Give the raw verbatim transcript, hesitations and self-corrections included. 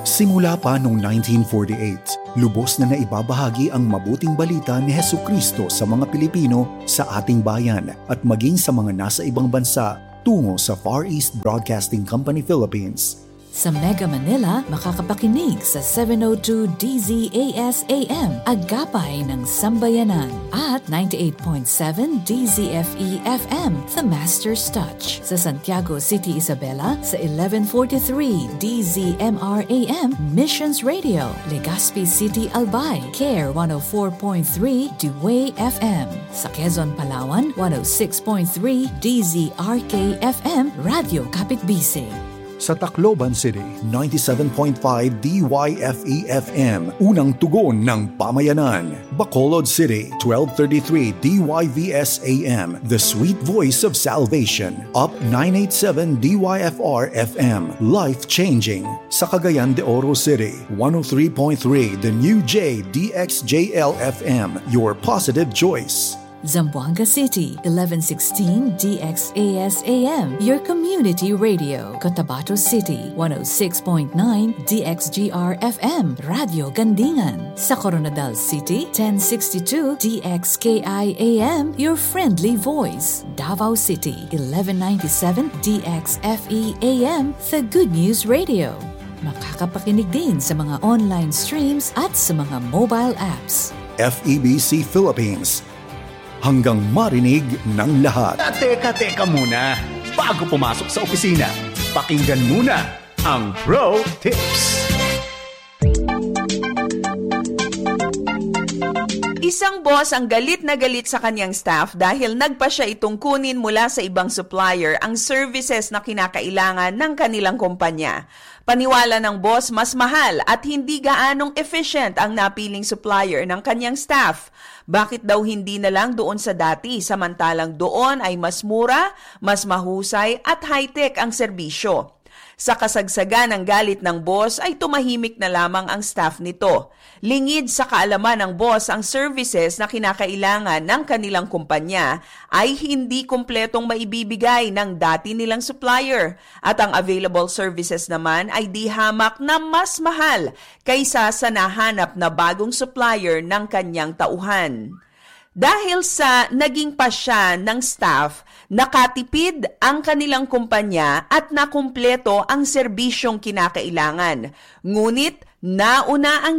Simula pa noong nineteen forty-eight, lubos na naibabahagi ang mabuting balita ni Hesukristo sa mga Pilipino sa ating bayan at maging sa mga nasa ibang bansa tungo sa Far East Broadcasting Company Philippines. Sa Mega Manila, makakapakinig sa seven oh two D Z A S A M, Agapay ng Sambayanan, at ninety-eight point seven D Z F E F M, The Master's Touch. Sa Santiago City, Isabela, sa eleven forty-three D Z M R A M, Missions Radio. Legazpi City, Albay, Care one oh four point three Dewey F M. Sa Quezon, Palawan, one oh six point three D Z R K F M, Radio Kapitbisig. Sa Tacloban City, ninety-seven point five D Y F E F M, unang tugon ng pamayanan. Bacolod City, twelve thirty-three D Y V S A M, the sweet voice of salvation. Up nine eighty-seven D Y F R F M, life-changing. Sa Cagayan de Oro City, one oh three point three The New J D X J L F M, your positive choice. Zamboanga City, eleven sixteen D X A S A M, your community radio. Cotabato City, one oh six point nine D X G R F M, Radio Gandingan. Sa Coronadal City, ten sixty-two D X K I A M, your friendly voice. Davao City, eleven ninety-seven D X F E A M, The Good News Radio. Makakapakinig din sa mga online streams at sa mga mobile apps. F E B C Philippines, hanggang marinig ng lahat. Teka, teka muna. Bago pumasok sa opisina, pakinggan muna ang Pro Tips. Isang boss ang galit na galit sa kanyang staff dahil nagpa siya itong kunin mula sa ibang supplier ang services na kinakailangan ng kanilang kumpanya. Paniwala ng boss, mas mahal at hindi gaanong efficient ang napiling supplier ng kanyang staff. Bakit daw hindi na lang doon sa dati samantalang doon ay mas mura, mas mahusay at high-tech ang serbisyo? Sa kasagsagan ng galit ng boss ay tumahimik na lamang ang staff nito. Lingid sa kaalaman ng boss ang services na kinakailangan ng kanilang kumpanya ay hindi kumpletong maibibigay ng dati nilang supplier at ang available services naman ay di hamak na mas mahal kaysa sa nahanap na bagong supplier ng kanyang tauhan. Dahil sa naging pasya ng staff, nakatipid ang kanilang kumpanya at nakumpleto ang serbisyong kinakailangan. Ngunit nauna ang